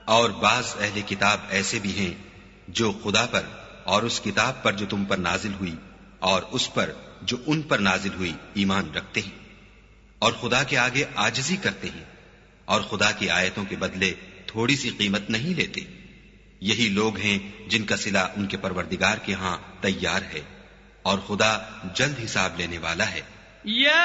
और बाज अहले किताब ऐसे भी हैं जो खुदा पर और उस किताब पर जो तुम पर नाजिल हुई और उस पर जो उन पर नाजिल हुई ईमान रखते हैं और खुदा के आगे आजिज़ी करते हैं और खुदा की आयतों के बदले थोड़ी सी कीमत नहीं लेते। यही लोग हैं जिनका सिला उनके परवरदिगार के यहां तैयार है और खुदा जल्द हिसाब लेने वाला है।